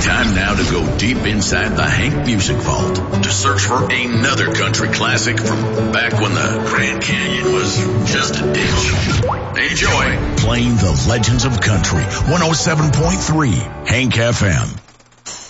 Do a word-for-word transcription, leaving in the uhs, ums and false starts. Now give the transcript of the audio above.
Time now to go deep inside the Hank Music Vault to search for another country classic from back when the Grand Canyon was just a ditch. Enjoy playing the legends of country. one oh seven point three Hank F M.